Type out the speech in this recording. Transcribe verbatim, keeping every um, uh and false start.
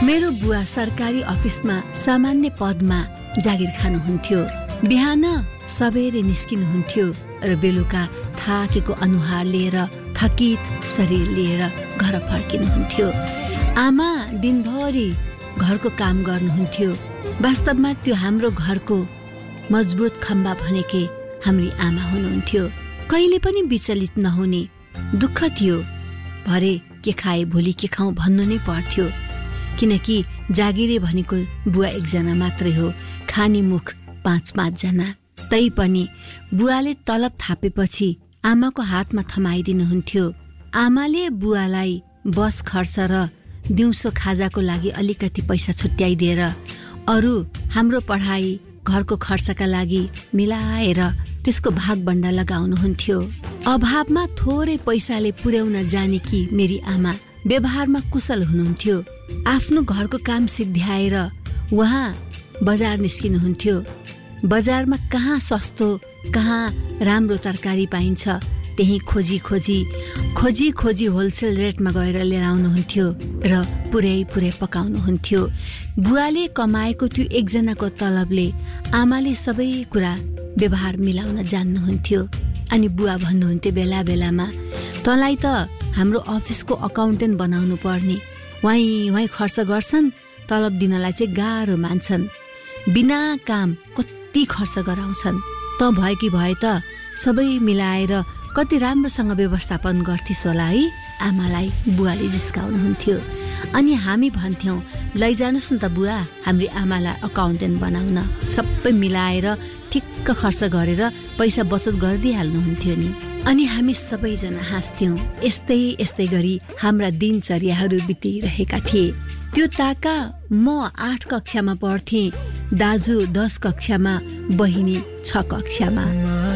मेरो बुवा सरकारी अफिसमा सामान्य पदमा जागिर खानुहुन्थ्यो। बिहान सबेरै निस्किनुहुन्थ्यो र बेलुका थाकेको अनुहार लिएर थकित शरीर लिएर घर फर्किनुहुन्थ्यो। आमा दिनभरि घरको काम गर्नुहुन्थ्यो। वास्तवमा त्यो हाम्रो घरको मजबुत खम्बा भनेकै हाम्री आमा हुनुहुन्थ्यो। कहिले पनि विचलित नहुने। दुःख थियो, भरे के खाए भोलि के खाउँ भन्नु नै पर्थ्यो, किनकि जागिरे भनेको बुवा एकजना मात्रै हो, खाने मुख पाँच पाँचजना। तै पनि बुवाले तलब थापेपछि आमाको हातमा थमाइदिनुहुन्थ्यो। आमाले बुवालाई बस खर्च र दिउँसो खाजाको लागि अलिकति पैसा छुट्याइदिएर अरू हाम्रो पढाइ घरको खर्चका लागि मिलाएर त्यसको भागबण्डा लगाउनुहुन्थ्यो। अभावमा थोरै पैसाले पुर्याउन जाने कि मेरी आमा व्यवहारमा कुशल हुनुहुन्थ्यो। आफ्नो घरको काम सिद्ध्याएर उहाँ बजार निस्किनुहुन्थ्यो। बजारमा कहाँ सस्तो कहाँ राम्रो तरकारी पाइन्छ त्यही खोजी खोजी खोजी खोजी होलसेल रेटमा गएर लिएर आउनुहुन्थ्यो र पुरै पुरै पकाउनुहुन्थ्यो। बुवाले कमाएको त्यो एकजनाको तलबले आमाले सबै कुरा व्यवहार मिलाउन जान्नुहुन्थ्यो। अनि बुवा भन्नुहुन्थ्यो बेला बेलामा, तँलाई त हाम्रो अफिसको अकाउन्टेन्ट बनाउनु पर्ने, वहीँ वहीँ खर्च गर्छन्, तलब दिनलाई चाहिँ गाह्रो मान्छन्, बिना काम कति खर्च गराउँछन्, त भए कि भए त सबै मिलाएर कति राम्रोसँग व्यवस्थापन गर्थिस् होला है। आमालाई बुवाले जिस्काउनुहुन्थ्यो। अनि हामी भन्थ्यौँ, लैजानुस् न त बुवा हाम्री आमालाई अकाउन्टेन्ट बनाउन, सबै मिलाएर ठिक्क खर्च गरेर पैसा बचत गरिदिइहाल्नुहुन्थ्यो नि। अनि हामी सबैजना हाँस्थ्यौँ। यस्तै यस्तै गरी हाम्रा दिनचर्याहरू बितिरहेका थिए। त्यो ताका म आठ कक्षामा पढ्थेँ, दाजु दस कक्षामा, बहिनी छ कक्षामा।